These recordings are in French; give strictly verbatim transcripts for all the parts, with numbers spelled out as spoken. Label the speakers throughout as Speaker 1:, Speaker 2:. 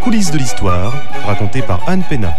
Speaker 1: coulisses de l'histoire, racontées par Anne Pénat.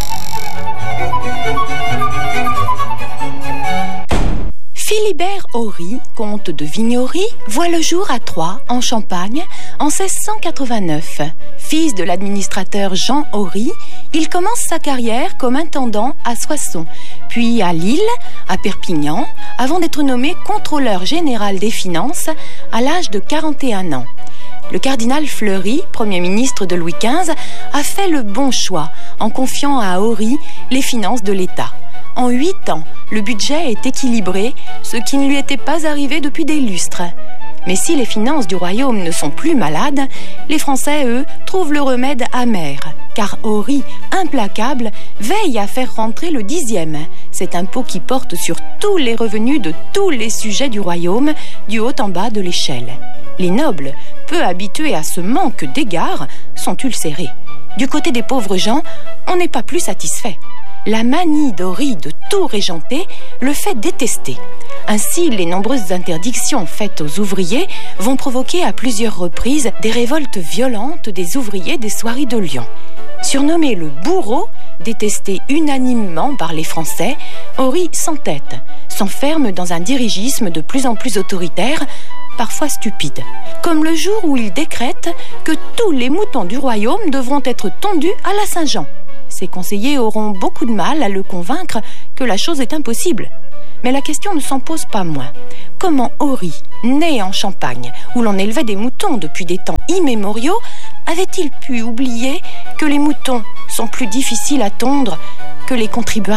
Speaker 2: Philibert Ory, comte de Vignory, voit le jour à Troyes, en Champagne, en seize cent quatre-vingt-neuf. Fils de l'administrateur Jean Ory, il commence sa carrière comme intendant à Soissons, puis à Lille, à Perpignan, avant d'être nommé contrôleur général des finances à l'âge de quarante et un ans. Le cardinal Fleury, Premier ministre de Louis quinze, a fait le bon choix en confiant à Ory les finances de l'État. En huit ans, le budget est équilibré, ce qui ne lui était pas arrivé depuis des lustres. Mais si les finances du royaume ne sont plus malades, les Français, eux, trouvent le remède amer. Car Ory, implacable, veille à faire rentrer le dixième, cet impôt qui porte sur tous les revenus de tous les sujets du royaume, du haut en bas de l'échelle. Les nobles, peu habitués à ce manque d'égard, sont ulcérés. Du côté des pauvres gens, on n'est pas plus satisfait. La manie d'Ory de tout régenter le fait détester. Ainsi, les nombreuses interdictions faites aux ouvriers vont provoquer à plusieurs reprises des révoltes violentes des ouvriers des soieries de Lyon. Surnommé le bourreau, détesté unanimement par les Français, Ory s'entête, s'enferme dans un dirigisme de plus en plus autoritaire, parfois stupide. Comme le jour où il décrète que tous les moutons du royaume devront être tondus à la Saint-Jean. Ses conseillers auront beaucoup de mal à le convaincre que la chose est impossible. Mais la question ne s'en pose pas moins. Comment Ory, né en Champagne, où l'on élevait des moutons depuis des temps immémoriaux, avait-il pu oublier que les moutons sont plus difficiles à tondre que les contribuables ?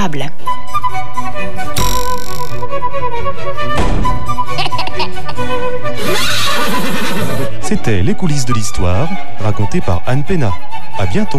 Speaker 1: C'était Les coulisses de l'histoire, racontées par Anne Pénat. À bientôt.